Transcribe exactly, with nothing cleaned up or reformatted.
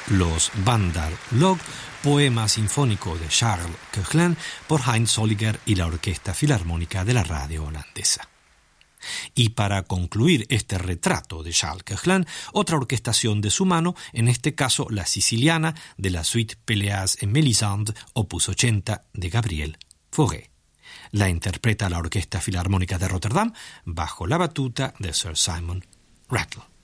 los Wanderlog, poema sinfónico de Charles Koechlin por Heinz Zolliger y la Orquesta Filarmónica de la radio holandesa. Y para concluir este retrato de Charles Koechlin, otra orquestación de su mano, en este caso la siciliana de la suite Péléas et Mélisande, opus ochenta de Gabriel Fauré. La interpreta la Orquesta Filarmónica de Rotterdam bajo la batuta de Sir Simon Rattle.